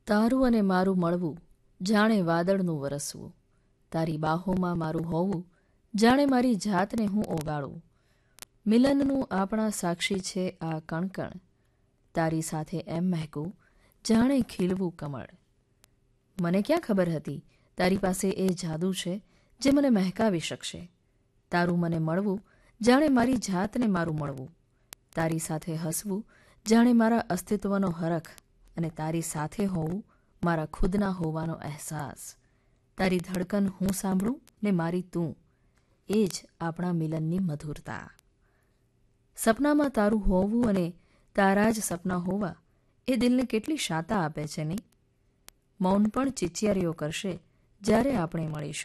તારું અને મારું મળવું જાણે વાદળનું વરસવું, તારી બાહોમાં મારું હોવું જાણે મારી જાતને હું ઓગાળું. મિલનનું આપણા સાક્ષી છે આ કણકણ, તારી સાથે એમ મહેકું જાણે ખીલવું કમળ. મને ક્યાં ખબર હતી તારી પાસે એ જાદુ છે જે મને મહેકાવી શકશે. તારું મને મળવું જાણે મારી જાતને મારું મળવું, તારી સાથે હસવું જાણે મારા અસ્તિત્વનો હરખ, અને તારી સાથે હોવું મારા ખુદના હોવાનો અહેસાસ. તારી ધડકન હું સાંભળું ને મારી તું, એ જ આપણા મિલનની મધુરતા. સપનામાં તારું હોવું અને તારા જ સપના હોવા એ દિલને કેટલી શાતા આપે છે નહીં? મૌન પણ ચિચિયારીઓ કરશે જ્યારે આપણે મળીશું.